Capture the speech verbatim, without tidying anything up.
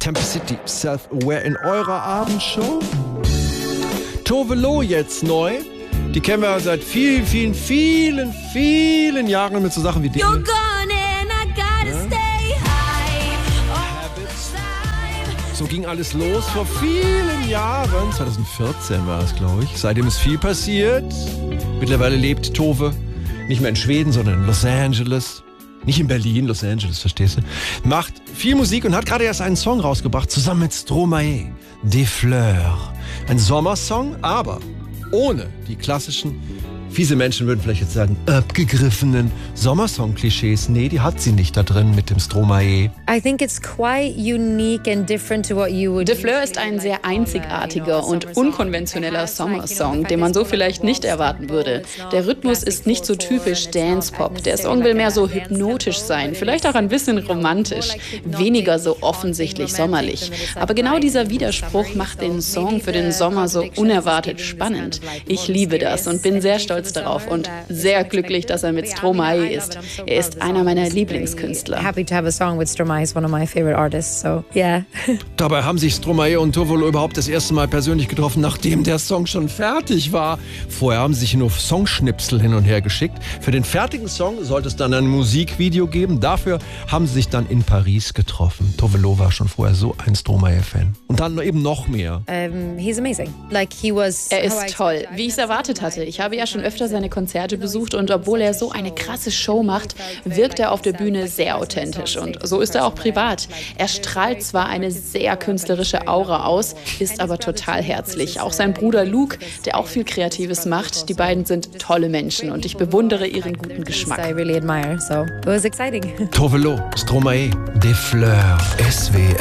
Tempacity, Self-Aware in eurer Abendshow. Tove Lo jetzt neu. Die kennen wir seit vielen, vielen, vielen, vielen Jahren mit so Sachen wie denen. So ging alles los vor vielen Jahren. zwanzig vierzehn war es, glaube ich. Seitdem ist viel passiert. Mittlerweile lebt Tove nicht mehr in Schweden, sondern in Los Angeles. Nicht in Berlin, Los Angeles, verstehst du? Macht viel Musik und hat gerade erst einen Song rausgebracht, zusammen mit Stromae. Des Fleurs. Ein Sommersong, aber ohne die klassischen, fiese Menschen würden vielleicht jetzt sagen, abgegriffenen Sommersong-Klischees. Nee, die hat sie nicht da drin mit dem Stromae. I think it's quite unique and different to what you would. Des Fleurs ist ein sehr einzigartiger und unkonventioneller Sommersong, den man so vielleicht nicht erwarten würde. Der Rhythmus ist nicht so typisch Dance-Pop. Der Song will mehr so hypnotisch sein, vielleicht auch ein bisschen romantisch, weniger so offensichtlich sommerlich. Aber genau dieser Widerspruch macht den Song für den Sommer so unerwartet spannend. Ich liebe das und bin sehr stolz darauf und sehr glücklich, dass er mit Stromae ist. Er ist einer meiner Lieblingskünstler. Happy to have a song with Stromae. He's one of my favorite artists, so yeah. Dabei haben sich Stromae und Tove Lo überhaupt das erste Mal persönlich getroffen, nachdem der Song schon fertig war. Vorher haben sie sich nur Songschnipsel hin und her geschickt. Für den fertigen Song sollte es dann ein Musikvideo geben. Dafür haben sie sich dann in Paris getroffen. Tove Lo war schon vorher so ein Stromae-Fan. Und dann eben noch mehr. Um, he's amazing. Like he was. Er ist toll, wie ich es erwartet hatte. Ich habe ja schon öfter seine Konzerte besucht und obwohl er so eine krasse Show macht, wirkt er auf der Bühne sehr authentisch und so ist er auch privat. Er strahlt zwar eine sehr künstlerische Aura aus, ist aber total herzlich. Auch sein Bruder Luke, der auch viel Kreatives macht, die beiden sind tolle Menschen und ich bewundere ihren guten Geschmack. I really admire, so it was exciting. Tove Lo, Stromae, Des Fleurs, S W R.